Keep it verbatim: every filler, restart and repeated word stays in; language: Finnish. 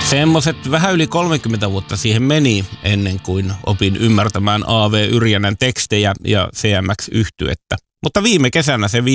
Semmoiset vähän yli kolmekymmentä vuotta siihen meni ennen kuin opin ymmärtämään A V Yrjänän tekstejä ja C M X-yhtyettä. Mutta viime kesänä se